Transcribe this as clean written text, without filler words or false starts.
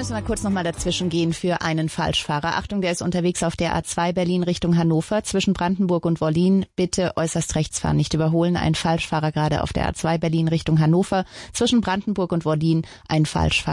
müssen wir kurz nochmal dazwischen gehen für einen Falschfahrer. Achtung, der ist unterwegs auf der A2 Berlin Richtung Hannover zwischen Brandenburg und Wollin. Bitte äußerst rechts fahren, nicht überholen. Ein Falschfahrer gerade auf der A2 Berlin Richtung Hannover zwischen Brandenburg und Wollin. Ein Falschfahrer.